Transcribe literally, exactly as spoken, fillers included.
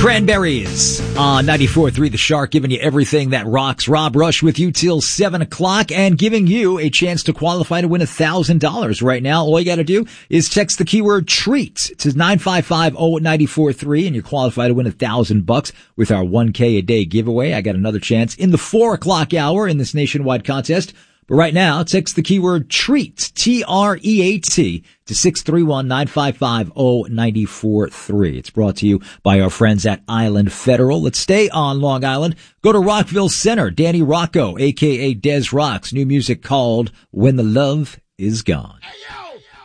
Cranberries on ninety-four point three The Shark, giving you everything that rocks. Rob Rush with you till seven o'clock and giving you a chance to qualify to win one thousand dollars right now. All you got to do is text the keyword treat to nine five five oh nine four three and you're qualified to win one thousand bucks with our one K a day giveaway. I got another chance in the four o'clock hour in this nationwide contest. But right now, text the keyword treat, T R E A T, to six three one nine five five oh nine four three. It's brought to you by our friends at Island Federal. Let's stay on Long Island. Go to Rockville Center. Danny Rocco, a k a. Des Rocks. New music called When the Love Is Gone. Hey, yo!